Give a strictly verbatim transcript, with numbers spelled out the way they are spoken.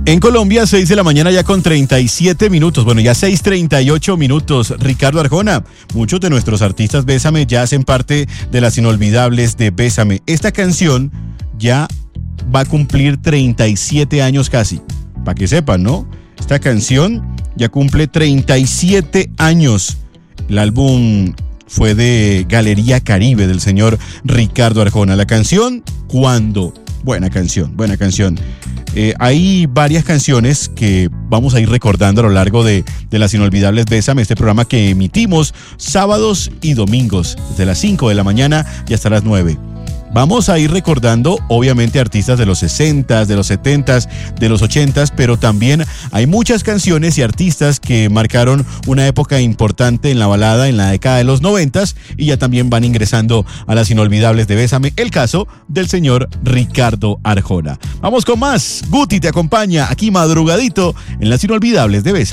En Colombia, seis de la mañana ya con treinta y siete minutos. Bueno, ya seis treinta y ocho minutos. Ricardo Arjona, muchos de nuestros artistas Bésame ya hacen parte de las inolvidables de Bésame. Esta canción ya va a cumplir treinta y siete años casi. Para que sepan, ¿no? Esta canción ya cumple treinta y siete años. El álbum fue de Galería Caribe del señor Ricardo Arjona. La canción, ¿Cuándo? Buena canción, buena canción. Eh, hay varias canciones que vamos a ir recordando a lo largo de, de las inolvidables Bésame, este programa que emitimos sábados y domingos, desde las cinco de la mañana y hasta las nueve. Vamos a ir recordando, obviamente, artistas de los sesentas, de los setentas, de los ochentas, pero también hay muchas canciones y artistas que marcaron una época importante en la balada en la década de los noventas y ya también van ingresando a las inolvidables de Bésame, el caso del señor Ricardo Arjona. Vamos con más. Guti te acompaña aquí madrugadito en las inolvidables de Bésame.